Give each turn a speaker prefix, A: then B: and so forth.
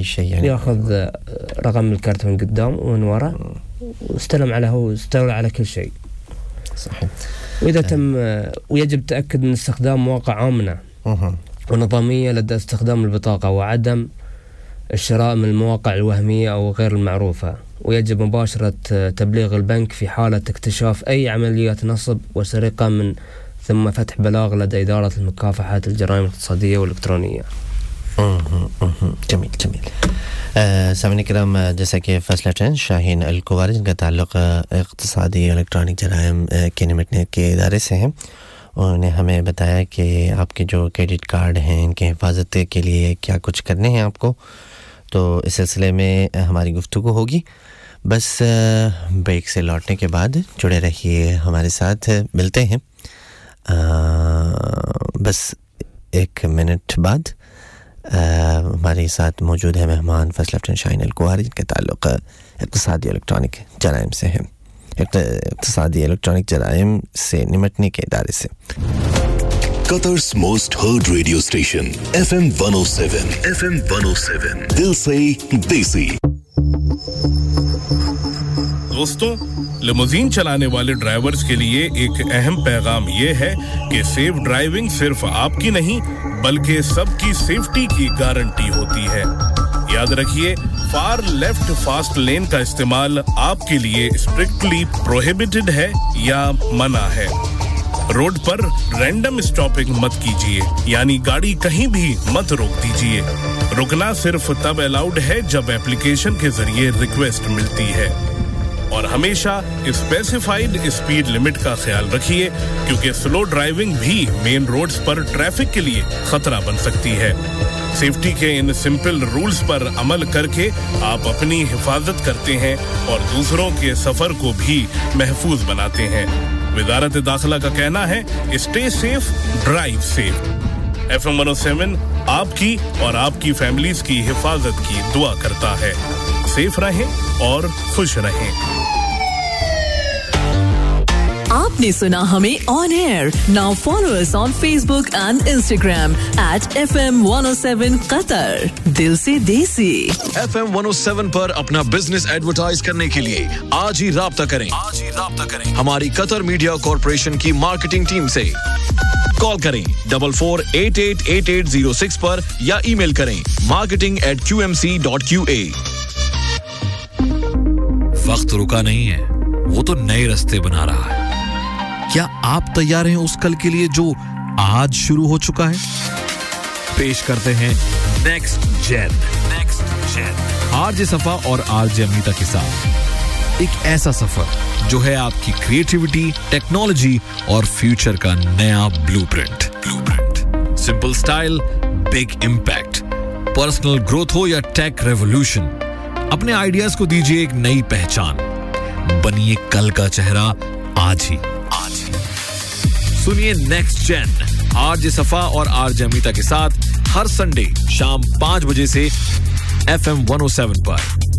A: شيء يعني
B: ياخذ رقم الكارت من قدام ومن وراء واستلم على هو استولى على كل شيء
A: صحيح
B: وإذا تم ويجب التأكد من استخدام مواقع آمنة ونظامية لدى استخدام البطاقة وعدم الشراء من المواقع الوهمية أو غير المعروفة ويجب مباشرة تبليغ البنك في حالة اكتشاف أي عمليات نصب وسرقة من ثم فتح بلاغ لدى إدارة مكافحة الجرائم الاقتصادية والإلكترونية.
A: جميل جميل. سامعين الكرام जैसा कि फैसला ट्रेन शाहीन अल-कुवारी जिनका ताल्लुक इक़्तिसादी इलेक्ट्रॉनिक जराइम के निपटने के इदारे से है उन्होंने हमें बताया कि आपके जो क्रेडिट कार्ड हैं इनके हिफाजत के लिए क्या कुछ करने हैं आपको तो इस सिलसिले में हमारी गुफ्तगू होगी बस ब्रेक से लौटने के बाद जुड़े रहिए हमारे साथ मिलते हैं बस एक मिनट बाद हमारे साथ मौजूद है मेहमान फैसला ट्रेन शाहीन अल-कुवारी जिनका ताल्लुक इक़्तिसादी इलेक्ट्रॉनिक जराइम से है इक़्तिसादी इलेक्ट्रॉनिक जराइम से निपटने के इदारे से
C: Qatar's most heard radio station FM 107 दिल से देसी
D: दोस्तों लिमोजीन चलाने वाले ड्राइवर्स के लिए एक अहम पैगाम ये है कि सेफ ड्राइविंग सिर्फ आपकी नहीं बल्कि सबकी सेफ्टी की गारंटी होती है याद रखिए फार लेफ्ट फास्ट लेन का इस्तेमाल आपके लिए स्ट्रिक्टली प्रोहिबिटेड है या मना है रोड पर रैंडम स्टॉपिंग मत कीजिए यानी गाड़ी कहीं भी मत रोक दीजिए रुकना सिर्फ तब अलाउड है जब एप्लीकेशन के जरिए रिक्वेस्ट मिलती है और हमेशा स्पेसिफाइड स्पीड लिमिट का ख्याल रखिए क्योंकि स्लो ड्राइविंग भी मेन रोड्स पर ट्रैफिक के लिए खतरा बन सकती है सेफ्टी के इन सिंपल रूल्स पर अमल करके आप अपनी हिफाजत करते हैं और दूसरों के सफर को भी महफूज बनाते हैं वजारत दाखिला का कहना है stay safe drive safe FM 107 आपकी और आपकी फैमिलीज की हिफाजत की दुआ करता है सेफ रहें और खुश रहें
E: आपने सुना हमें on air now follow us on Facebook and Instagram @FM 107 Qatar दिल से देसी
F: FM 107 पर अपना बिजनेस एडवर्टाइज करने के लिए आज ही राब्ता करें हमारी कतर मीडिया कॉर्पोरेशन की मार्केटिंग टीम से कॉल करें 44888806 पर या ईमेल करें marketing@qmc.qa
G: वक्त रुका नहीं है वो तो नए रास्ते बना रहा है क्या आप तैयार हैं उस कल के लिए जो आज शुरू हो चुका है पेश करते हैं नेक्स्ट जेन आरजे सफा और आरजे अमीता के साथ एक ऐसा सफर जो है आपकी क्रिएटिविटी टेक्नोलॉजी और फ्यूचर का नया blueprint simple style big impact personal growth हो या टेक रेवोल्यूशन अपने आइडियाज को दीजिए एक नई पहचान बनिए कल का चेहरा आज ही सुनिए नेक्स्ट जेन आरजे सफा और आरजे अमीता के साथ हर संडे शाम 5 बजे से FM 107 पर